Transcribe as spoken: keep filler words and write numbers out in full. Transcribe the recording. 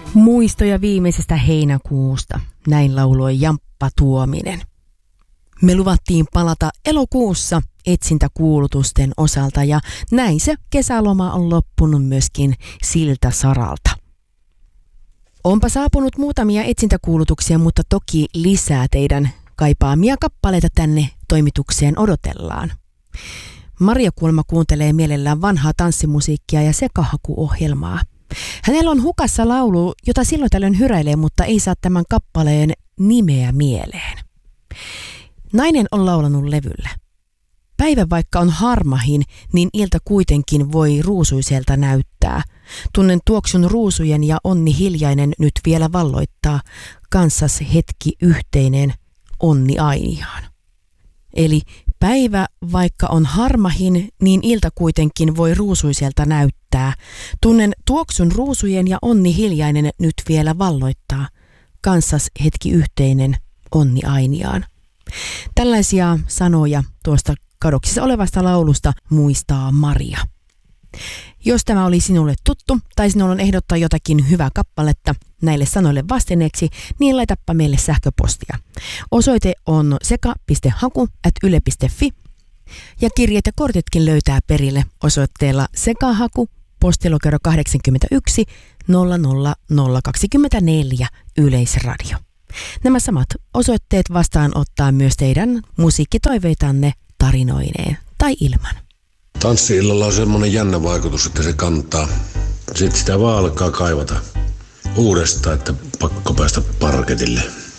Muistoja viimeisestä heinäkuusta, näin lauloi Jamppa Tuominen. Me luvattiin palata elokuussa etsintäkuulutusten osalta ja näin se kesäloma on loppunut myöskin siltä saralta. Onpa saapunut muutamia etsintäkuulutuksia, mutta toki lisää teidän kaipaamia kappaleita tänne toimitukseen odotellaan. Maria kuulemma kuuntelee mielellään vanhaa tanssimusiikkia ja sekahakuohjelmaa. Hänellä on hukassa laulu, jota silloin tällöin hyräilee, mutta ei saa tämän kappaleen nimeä mieleen. Nainen on laulanut levyllä. Päivä vaikka on harmahin, niin ilta kuitenkin voi ruusuiselta näyttää. Tunnen tuoksun ruusujen ja onni hiljainen nyt vielä valloittaa. Kanssas hetki yhteinen, onni ainiaan. Eli päivä vaikka on harmahin, niin ilta kuitenkin voi ruusuiselta näyttää. Tunnen tuoksun ruusujen ja onni hiljainen nyt vielä valloittaa. Kanssas hetki yhteinen, onni ainiaan. Tällaisia sanoja tuosta kadoksissa olevasta laulusta muistaa Maria. Jos tämä oli sinulle tuttu tai sinulla on ehdottaa jotakin hyvää kappaletta näille sanoille vastineeksi, niin laitappa meille sähköpostia. Osoite on seka piste haku ät yle piste fi ja kirjeet ja kortitkin löytää perille osoitteella sekahaku postilokero kahdeksankymmentäyksi nolla nolla nolla kaksikymmentäneljä Yleisradio. Nämä samat osoitteet vastaanottaa myös teidän musiikkitoiveitanne tarinoineen tai ilman. Tanssi-illalla on semmoinen jännä vaikutus, että se kantaa. Sitten sitä vaan alkaa kaivata uudestaan, että pakko päästä parketille.